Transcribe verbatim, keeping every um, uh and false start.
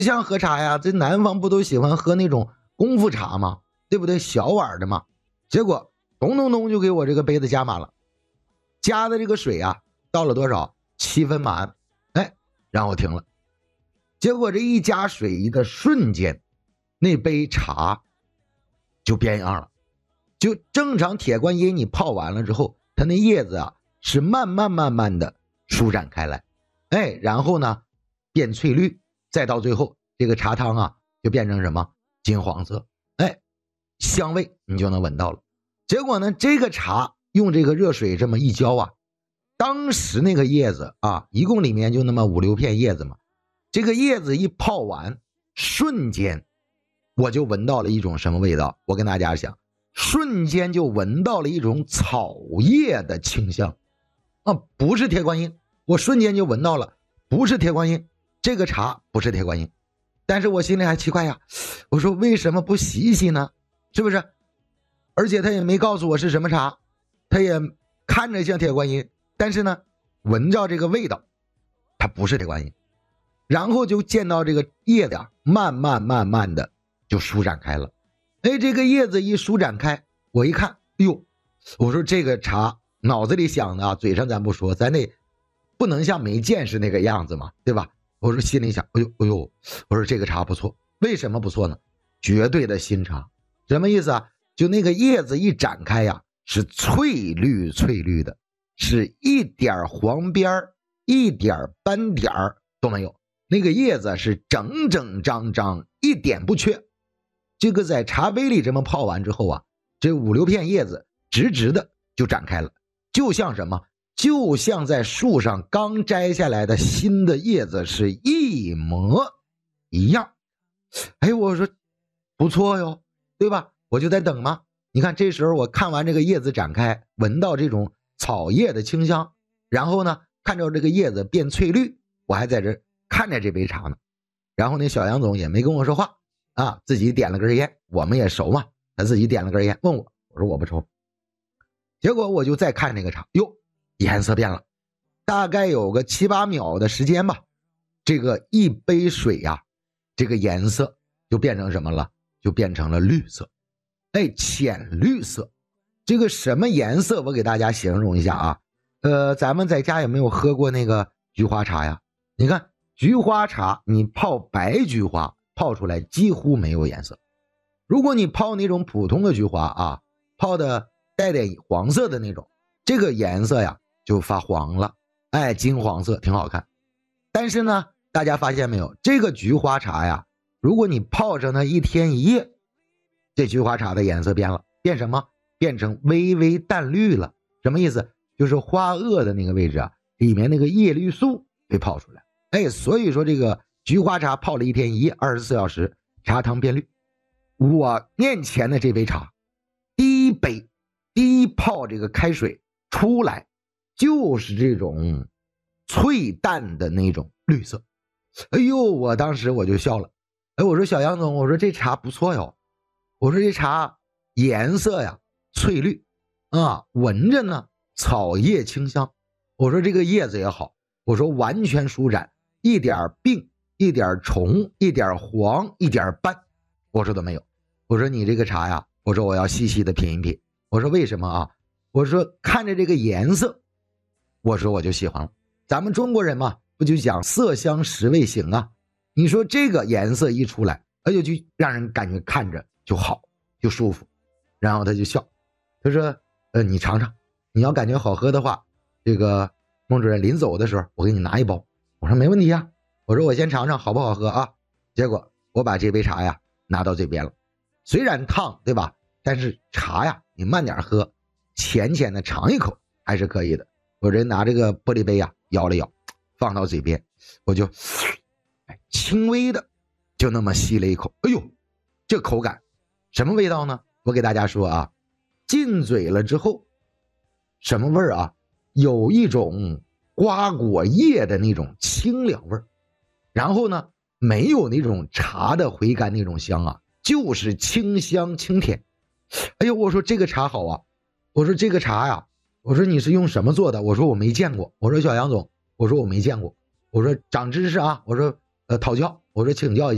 像喝茶呀，这南方不都喜欢喝那种功夫茶吗？对不对？小碗的嘛。结果咚咚咚就给我这个杯子加满了，加的这个水啊，到了多少？七分满。哎，然后停了。结果这一加水的瞬间，那杯茶就变样了。就正常铁观音你泡完了之后，它那叶子啊是慢慢慢慢的舒展开来，哎，然后呢变翠绿，再到最后这个茶汤啊就变成什么？金黄色，哎，香味你就能闻到了。结果呢，这个茶用这个热水这么一浇啊，当时那个叶子啊，一共里面就那么五六片叶子嘛，这个叶子一泡完，瞬间我就闻到了一种什么味道？我跟大家讲，瞬间就闻到了一种草叶的清香啊，不是铁观音，我瞬间就闻到了，不是铁观音，这个茶不是铁观音。但是我心里还奇怪呀，我说为什么不洗一洗呢？是不是？而且他也没告诉我是什么茶，他也看着像铁观音，但是呢，闻着这个味道，它不是铁观音。然后就见到这个叶子啊，慢慢慢慢的就舒展开了。哎，这个叶子一舒展开，我一看，哎呦，我说这个茶脑子里想的啊，嘴上咱不说，咱得不能像没见识那个样子嘛，对吧？我说心里想，哎呦哎呦，我说这个茶不错，为什么不错呢？绝对的新茶。什么意思啊？就那个叶子一展开呀，是翠绿翠绿的，是一点黄边一点斑点都没有，那个叶子是整整张张，一点不缺。这个在茶杯里这么泡完之后啊，这五六片叶子直直的就展开了，就像什么？就像在树上刚摘下来的新的叶子是一模一样。哎，我说不错哟，对吧？我就在等嘛。你看这时候我看完这个叶子展开，闻到这种草叶的清香，然后呢看着这个叶子变翠绿，我还在这看着这杯茶呢。然后那小杨总也没跟我说话啊，自己点了根烟，我们也熟嘛，他自己点了根烟问我，我说我不抽。结果我就再看这个茶，哟，颜色变了，大概有个七八秒的时间吧，这个一杯水呀、啊，这个颜色就变成什么了？就变成了绿色，哎，浅绿色。这个什么颜色？我给大家形容一下啊。呃，咱们在家有没有喝过那个菊花茶呀？你看菊花茶，你泡白菊花泡出来几乎没有颜色。如果你泡那种普通的菊花啊，泡的带点黄色的那种，这个颜色呀就发黄了，哎，金黄色，挺好看。但是呢，大家发现没有，这个菊花茶呀，如果你泡上它一天一夜，这菊花茶的颜色变了，变什么？变成微微淡绿了。什么意思？就是花萼的那个位置啊，里面那个叶绿素被泡出来。哎，所以说这个菊花茶泡了一天一夜，二十四小时，茶汤变绿。我面前的这杯茶，第一杯第一泡这个开水出来，就是这种翠淡的那种绿色。哎呦，我当时我就笑了。哎，我说小杨总，我说这茶不错哟。我说这茶颜色呀翠绿啊，闻着呢草叶清香。我说这个叶子也好，我说完全舒展，一点病一点虫一点黄一点斑我说都没有。我说你这个茶呀，我说我要细细的品一品。我说为什么啊？我说看着这个颜色，我说我就喜欢了。咱们中国人嘛，不就讲色香识味形啊？你说这个颜色一出来，而且就让人感觉看着就好，就舒服。然后他就笑，他说呃，你尝尝，你要感觉好喝的话，这个孟主任临走的时候我给你拿一包。我说没问题啊，我说我先尝尝好不好喝啊。结果我把这杯茶呀拿到这边了，虽然烫对吧，但是茶呀你慢点喝，浅浅的尝一口还是可以的。我人拿这个玻璃杯呀摇了摇，放到嘴边，我就轻微的就那么吸了一口。哎呦，这口感什么味道呢？我给大家说啊，进嘴了之后什么味儿啊？有一种瓜果叶的那种清凉味儿，然后呢没有那种茶的回甘那种香啊，就是清香清甜。哎呦，我说这个茶好啊，我说这个茶呀，我说你是用什么做的？我说我没见过。我说小杨总，我说我没见过。我说长知识啊，我说呃讨教，我说请教一下。